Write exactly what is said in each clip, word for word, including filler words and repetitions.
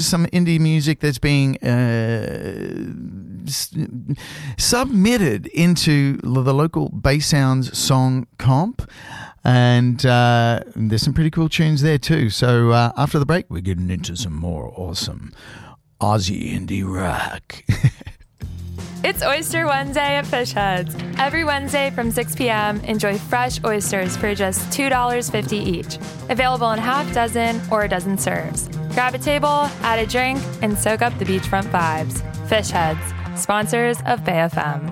Some indie music that's being uh, s- submitted into the local Bass Sounds song comp. And uh, there's some pretty cool tunes there too. So uh, after the break, we're getting into some more awesome Aussie indie rock. It's Oyster Wednesday at Fish Heads. Every Wednesday from six p.m., enjoy fresh oysters for just two dollars and fifty cents each. Available in half dozen or a dozen serves. Grab a table, add a drink, and soak up the beachfront vibes. Fish Heads, sponsors of Bay F M.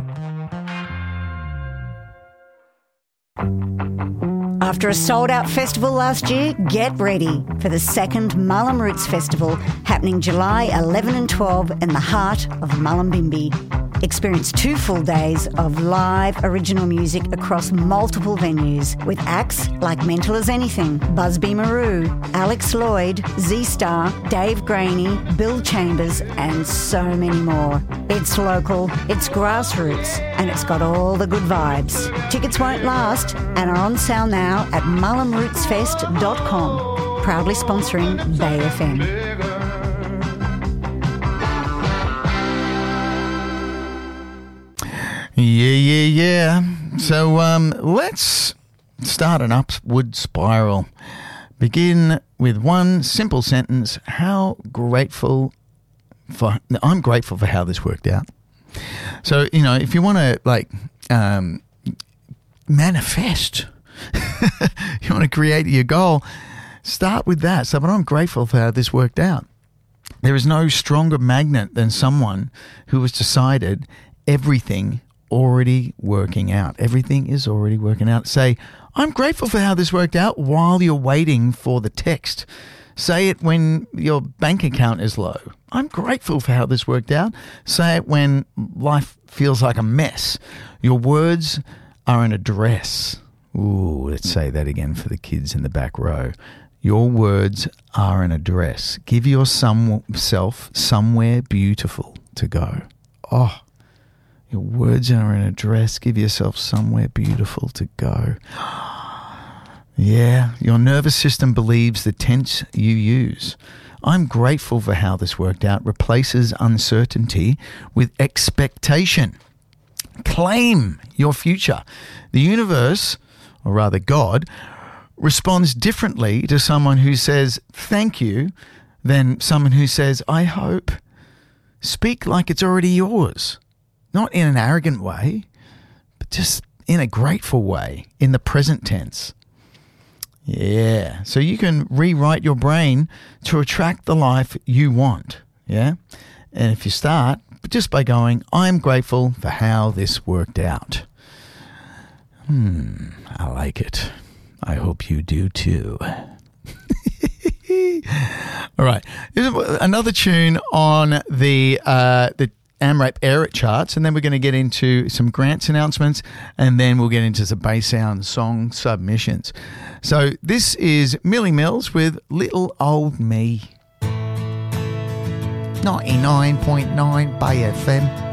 After a sold-out festival last year, get ready for the second Mullum Roots Festival happening July eleventh and twelfth in the heart of Mullumbimby. Experience two full days of live original music across multiple venues with acts like Mental as Anything, Busby Maru, Alex Lloyd, Z-Star, Dave Graney, Bill Chambers, and so many more. It's local, it's grassroots, and it's got all the good vibes. Tickets won't last and are on sale now at mullum roots fest dot com. Proudly sponsoring Bay F M. Yeah, yeah, yeah. So um, let's start an upward spiral. Begin with one simple sentence. How grateful for... I'm grateful for how this worked out. So, you know, if you want to, like, um, manifest, you want to create your goal, start with that. So, but I'm grateful for how this worked out. There is no stronger magnet than someone who has decided everything already working out. Everything is already working out. Say, I'm grateful for how this worked out while you're waiting for the text. Say it when your bank account is low. I'm grateful for how this worked out. Say it when life feels like a mess. Your words are an address. Ooh, let's say that again for the kids in the back row. Your words are an address. Give yourself somewhere beautiful to go. Oh, your words are an address. Give yourself somewhere beautiful to go. Yeah, your nervous system believes the tense you use. I'm grateful for how this worked out. Replaces uncertainty with expectation. Claim your future. The universe, or rather God, responds differently to someone who says thank you than someone who says I hope. Speak like it's already yours. Not in an arrogant way, but just in a grateful way, in the present tense. Yeah. So you can rewrite your brain to attract the life you want. Yeah. And if you start just by going, I'm grateful for how this worked out. Hmm. I like it. I hope you do too. All right. Another tune on the uh, the AmRap Air It charts, and then we're going to get into some grants announcements, and then we'll get into some Bass Sound song submissions. So this is Millie Mills with Little Old Me. ninety-nine point nine Bay F M.